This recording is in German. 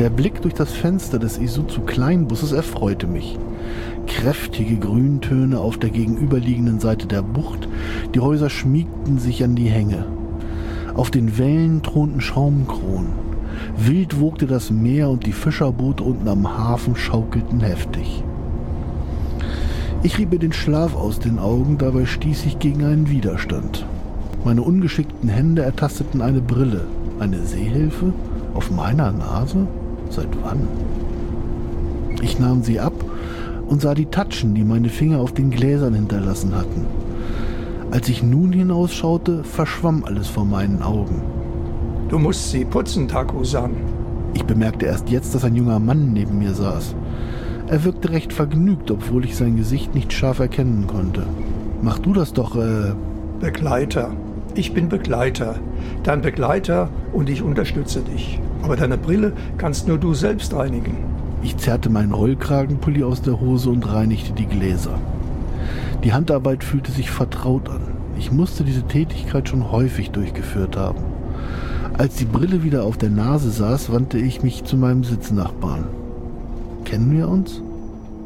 Der Blick durch das Fenster des Isuzu Kleinbusses erfreute mich. Kräftige Grüntöne auf der gegenüberliegenden Seite der Bucht, die Häuser schmiegten sich an die Hänge. Auf den Wellen thronten Schaumkronen. Wild wogte das Meer und die Fischerboote unten am Hafen schaukelten heftig. Ich rieb mir den Schlaf aus den Augen, dabei stieß ich gegen einen Widerstand. Meine ungeschickten Hände ertasteten eine Brille. Eine Sehhilfe? Auf meiner Nase? Seit wann? Ich nahm sie ab und sah die Tatschen, die meine Finger auf den Gläsern hinterlassen hatten. Als ich nun hinausschaute, verschwamm alles vor meinen Augen. Du musst sie putzen, Taku-san. Ich bemerkte erst jetzt, dass ein junger Mann neben mir saß. Er wirkte recht vergnügt, obwohl ich sein Gesicht nicht scharf erkennen konnte. Mach du das doch, Begleiter. Ich bin Begleiter. Dein Begleiter und ich unterstütze dich. Aber deine Brille kannst nur du selbst reinigen. Ich zerrte meinen Rollkragenpulli aus der Hose und reinigte die Gläser. Die Handarbeit fühlte sich vertraut an. Ich musste diese Tätigkeit schon häufig durchgeführt haben. Als die Brille wieder auf der Nase saß, wandte ich mich zu meinem Sitznachbarn. Kennen wir uns?